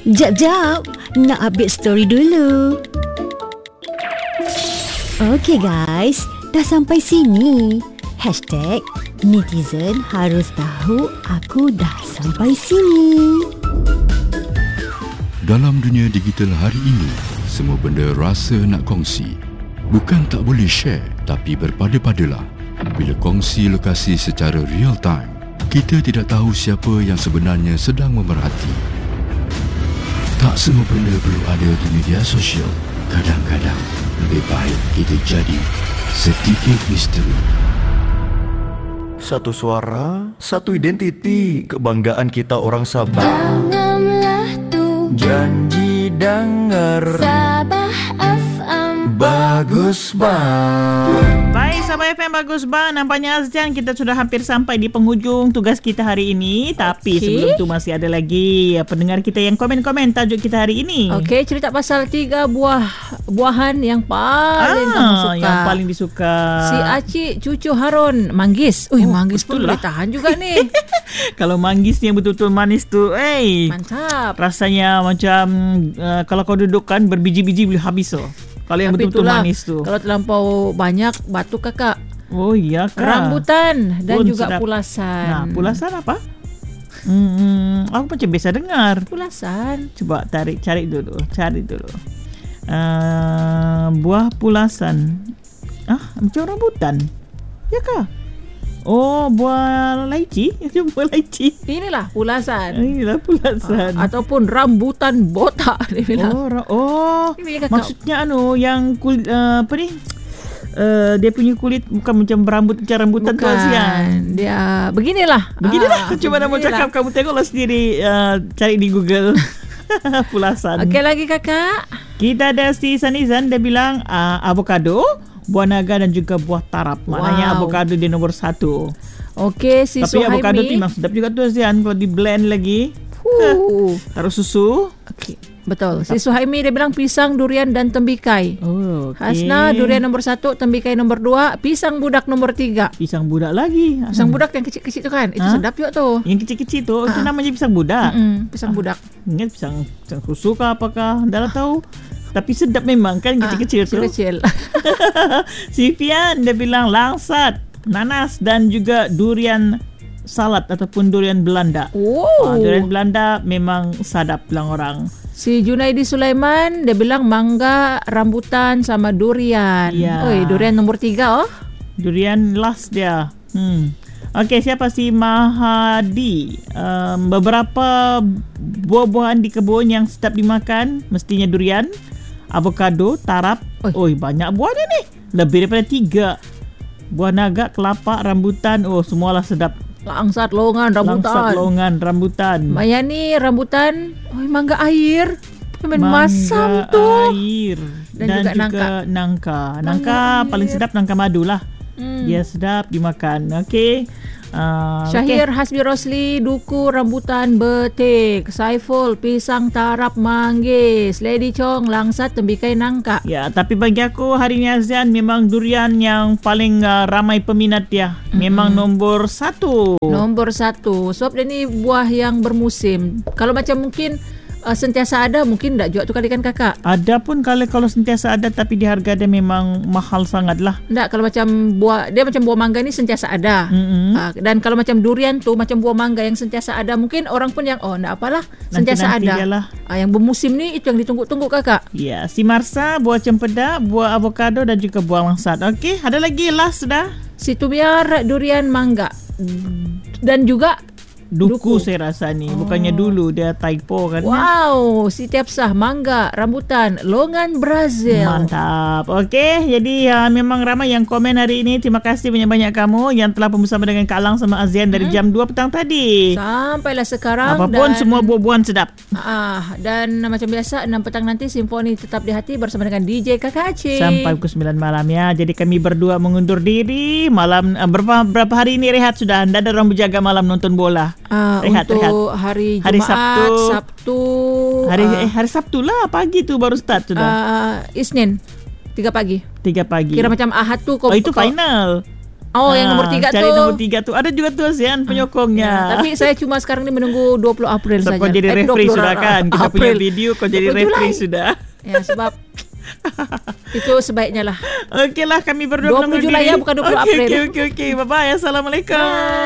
Jap, nak update story dulu. Okay guys, dah sampai sini. #netizen harus tahu aku dah sampai sini. Dalam dunia digital hari ini, semua benda rasa nak kongsi. Bukan tak boleh share, tapi berpada-padalah. Bila kongsi lokasi secara real time, kita tidak tahu siapa yang sebenarnya sedang memerhati. Tak semua benda perlu ada di media sosial. Kadang-kadang, lebih baik kita jadi sedikit misteri. Satu suara, satu identiti, kebanggaan kita orang Sabah. Tanamlah tu Janji dengar Sabah FM. bagus bang. Baik, Sabah FM bagus bang. Nampaknya Azjan kita sudah hampir sampai di penghujung tugas kita hari ini. Tapi sebelum tu masih ada lagi pendengar kita yang komen-komen tajuk kita hari ini. Okey, cerita pasal 3 buahan yang paling kamu suka. Yang paling disuka. Si Acik cucu Harun, manggis. Manggis pun boleh tahan juga ni. Kalau manggis yang betul-betul manis tu, Mantap. rasanya macam kalau kau duduk kan berbiji-biji boleh habis tu. Kalau yang Tapi betul-betul itulah, manis tu. Kalau terlampau banyak batuk kakak. Oh iya kak. Rambutan dan Pun juga sedap. pulasan. Nah, pulasan apa? Aku macam biasa dengar. Pulasan. Cuba cari dulu. Buah pulasan. Macam rambutan. Ya kah? Oh, buah laici. Buah laici. Inilah pulasan. Inilah pulasan. Ataupun rambutan botak dia bilang. Ini kakak. Maksudnya yang kulit apa ni? Dia punya kulit bukan macam macam rambutan tu Asian. Dia beginilah. Cuba nak mau cakap, kamu tengoklah sendiri, cari di Google. Pulasan. Okey lagi kakak. Kita ada si Sanizan, dia bilang avocado, buah naga dan juga buah tarap. Maknanya avocado dia nombor 1. Okey, si Tapi Suhaimi. avocado tu memang sedap juga tu Asian. Kalau di blend lagi, taruh susu. Okey, betul. Si Suhaimi dia bilang pisang, durian dan tembikai. Oh, okay. Hasna durian nombor 1, tembikai nombor 2, pisang budak nombor 3. Pisang budak lagi. Pisang budak yang kecil-kecil tu kan? Itu sedap juga tu. Yang kecil-kecil tu, itu namanya pisang budak. Pisang budak. Ingat pisang susu kah apakah? Dah lah tahu. Tapi sedap memang kan kecil-kecil tu. Kecil. Si Fian dia bilang langsat, nanas dan juga durian salad ataupun durian Belanda. Durian Belanda memang sadap bilang orang. Si Junaidi Sulaiman dia bilang mangga, rambutan sama durian. Ya. Durian nombor 3 Durian last dia. Okey, siapa si Mahadi? Beberapa buah-buahan di kebun yang sedap dimakan mestinya durian, avocado, tarap. Banyak buahnya ni. Lebih daripada 3. Buah naga, kelapa, rambutan. Semualah sedap. Langsat, longan, rambutan. Mayani, rambutan. Mangga air. Masam tu. Air. Dan juga nangka. Nangka paling sedap nangka madu lah. Dia sedap dimakan. Okey. Syahir Hasbi Rosli, duku, rambutan, betik. Saiful, pisang, tarap, manggis. Lady Chong, langsat, tembikai, nangka. Ya, tapi bagi aku hari ni Azan memang durian yang paling ramai peminat dia. Memang nombor 1. Nombor 1. Sebab dia ni buah yang bermusim. Kalau macam mungkin sentiasa ada, mungkin tak jual tu kali kan kakak? Ada pun kalau sentiasa ada, tapi di harga dia memang mahal sangat lah. Tak, kalau macam dia macam buah mangga ni sentiasa ada. Dan kalau macam durian tu macam buah mangga yang sentiasa ada, mungkin orang pun yang tak apalah, sentiasa ada. Yang bermusim ni itu yang ditunggu-tunggu kakak. Ya, si Marsa, buah cempedak, buah avocado dan juga buah langsat. Okey, ada lagi last dah. Si Tubiar, durian mangga. Dan juga Duku saya rasa ni. Bukannya dulu dia typo kan. Wow, si Tiapsah, mangga, rambutan, longan Brazil. Mantap. Okey, jadi memang ramai yang komen hari ini. Terima kasih banyak-banyak kamu yang telah bersama dengan Kak Lang sama Azian dari jam 2 petang tadi. Sampailah sekarang. Apapun semua buah-buahan sedap. Dan macam biasa 6 petang nanti Simfoni tetap di hati bersama dengan DJ Kakak Acik. Sampai pukul 9 malam ya. Jadi kami berdua mengundur diri. Malam berapa hari ini rehat sudah. Anda ada orang berjaga malam nonton bola. Untuk hari Jumaat, Sabtu. Hari Sabtu lah, pagi tu baru start sudah. Isnin 3 pagi. Kira macam Ahad tu itu final. Oh, yang nombor 3 tu. Cari nombor 3 tu. Ada juga tu ASEAN penyokongnya. Tapi saya cuma sekarang ni menunggu 20 April saja. Kau jadi referee sudah kan? Kita punya video kau jadi referee sudah. Ya, sebab itu sebaiknya lah. Okeylah, kami berdua 20 Julai ya, bukan 20 April. Okey. Bye-bye. Assalamualaikum. Bye.